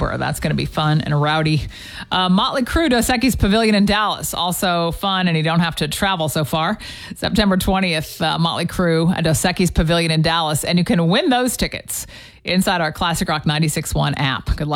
October. That's going to be fun and rowdy. Motley Crue, Dos Equis Pavilion in Dallas. Also fun, and you don't have to travel so far. September 20th, Motley Crue at Dos Equis Pavilion in Dallas. And you can win those tickets inside our Classic Rock 96.1 app. Good luck.